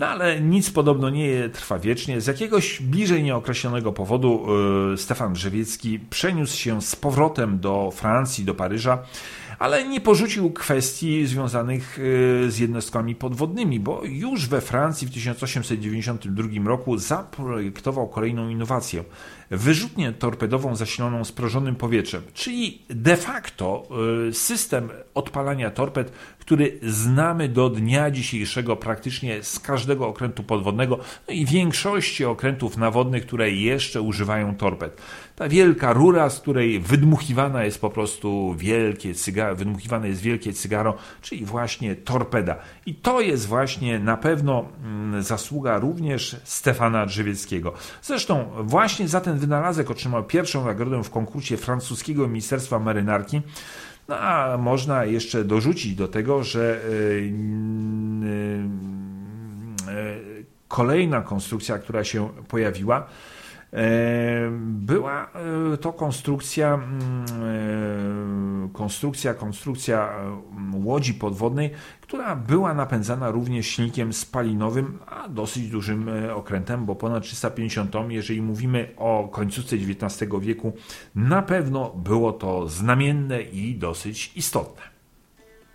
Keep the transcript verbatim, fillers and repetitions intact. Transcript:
No ale nic podobno nie trwa wiecznie. Z jakiegoś bliżej nieokreślonego powodu yy, Stefan Drzewiecki przeniósł się z powrotem do Francji, do Paryża, ale nie porzucił kwestii związanych z jednostkami podwodnymi, bo już we Francji w tysiąc osiemset dziewięćdziesiątym drugim roku zaprojektował kolejną innowację. Wyrzutnię torpedową zasiloną sprężonym powietrzem, czyli de facto system odpalania torped, który znamy do dnia dzisiejszego praktycznie z każdego okrętu podwodnego, no i większości okrętów nawodnych, które jeszcze używają torped. Ta wielka rura, z której wydmuchiwana jest po prostu wielkie cygaro, wydmuchiwane jest wielkie cygaro, czyli właśnie torpeda. I to jest właśnie na pewno zasługa również Stefana Drzewieckiego. Zresztą właśnie za ten wynalazek otrzymał pierwszą nagrodę w konkursie francuskiego Ministerstwa Marynarki. No a można jeszcze dorzucić do tego, że yy, yy, kolejna konstrukcja, która się pojawiła, była to konstrukcja, konstrukcja, konstrukcja łodzi podwodnej, która była napędzana również silnikiem spalinowym, a dosyć dużym okrętem, bo ponad trzysta pięćdziesiąt ton, jeżeli mówimy o końcówce dziewiętnastego wieku, na pewno było to znamienne i dosyć istotne.